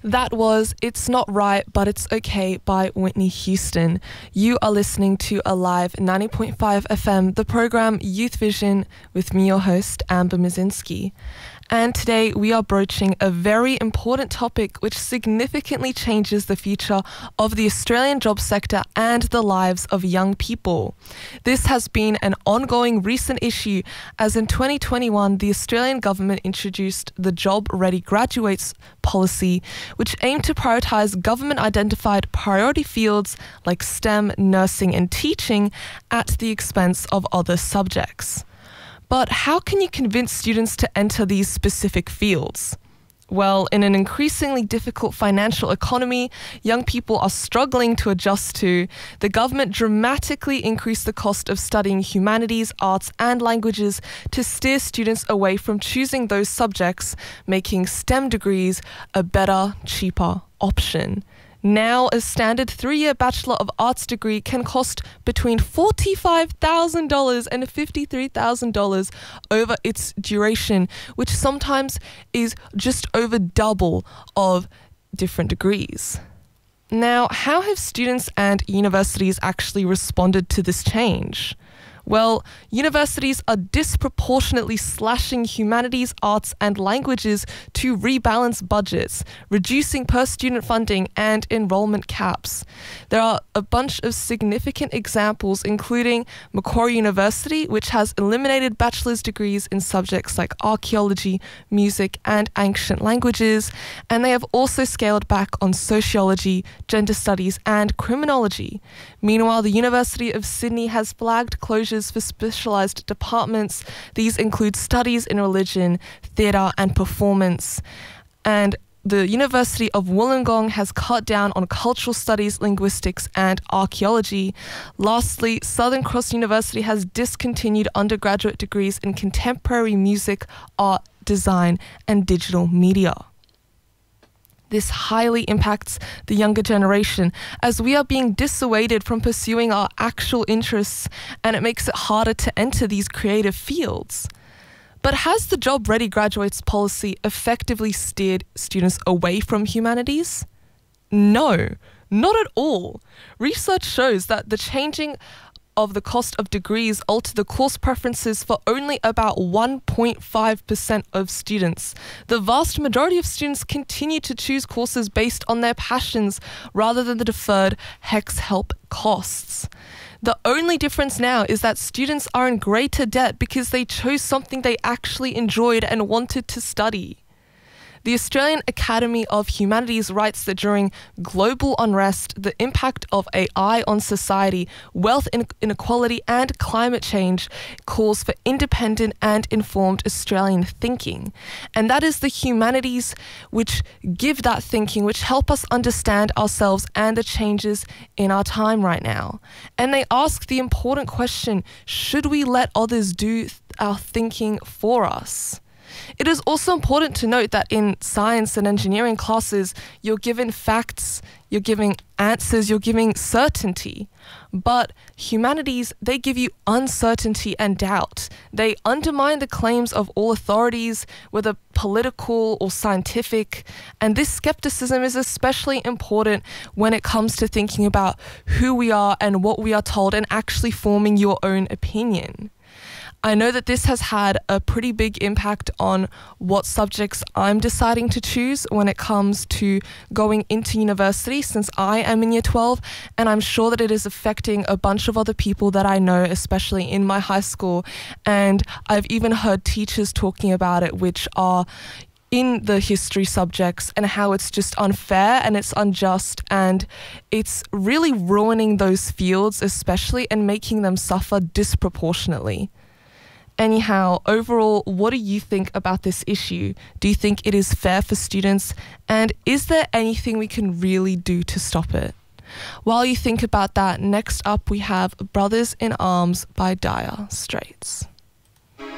That was It's Not Right, But It's Okay by Whitney Houston. You are listening to Alive 90.5 FM, the program Youth Vision, with me, your host, Amber Mizinski. And today we are broaching a very important topic which significantly changes the future of the Australian job sector and the lives of young people. This has been an ongoing recent issue, as in 2021 the Australian government introduced the Job Ready Graduates policy, which aimed to prioritise government-identified priority fields like STEM, nursing and teaching at the expense of other subjects. But how can you convince students to enter these specific fields? Well, in an increasingly difficult financial economy young people are struggling to adjust to, the government dramatically increased the cost of studying humanities, arts and languages to steer students away from choosing those subjects, making STEM degrees a better, cheaper option. Now, a standard 3-year Bachelor of Arts degree can cost between $45,000 and $53,000 over its duration, which sometimes is just over double of different degrees. Now, how have students and universities actually responded to this change? Well, universities are disproportionately slashing humanities, arts and languages to rebalance budgets, reducing per-student funding and enrolment caps. There are a bunch of significant examples, including Macquarie University, which has eliminated bachelor's degrees in subjects like archaeology, music and ancient languages, and they have also scaled back on sociology, gender studies and criminology. Meanwhile, the University of Sydney has flagged closures for specialised departments. These include studies in religion, theatre and performance. And the University of Wollongong has cut down on cultural studies, linguistics and archaeology. Lastly, Southern Cross University has discontinued undergraduate degrees in contemporary music, art, design and digital media. This highly impacts the younger generation, as we are being dissuaded from pursuing our actual interests, and it makes it harder to enter these creative fields. But has the Job Ready Graduates policy effectively steered students away from humanities? No, not at all. Research shows that the changing of the cost of degrees alter the course preferences for only about 1.5% of students. The vast majority of students continue to choose courses based on their passions rather than the deferred HECS help costs. The only difference now is that students are in greater debt because they chose something they actually enjoyed and wanted to study. The Australian Academy of Humanities writes that during global unrest, the impact of AI on society, wealth inequality and climate change calls for independent and informed Australian thinking. And that is the humanities which give that thinking, which help us understand ourselves and the changes in our time right now. And they ask the important question, should we let others do our thinking for us? It is also important to note that in science and engineering classes, you're given facts, you're giving answers, you're giving certainty. But humanities, they give you uncertainty and doubt. They undermine the claims of all authorities, whether political or scientific. And this skepticism is especially important when it comes to thinking about who we are and what we are told and actually forming your own opinion. I know that this has had a pretty big impact on what subjects I'm deciding to choose when it comes to going into university, since I am in year 12, and I'm sure that it is affecting a bunch of other people that I know, especially in my high school. And I've even heard teachers talking about it, which are in the history subjects, and how it's just unfair and it's unjust and it's really ruining those fields especially and making them suffer disproportionately. Anyhow, overall, what do you think about this issue? Do you think it is fair for students? And is there anything we can really do to stop it? While you think about that, next up we have Brothers in Arms by Dire Straits.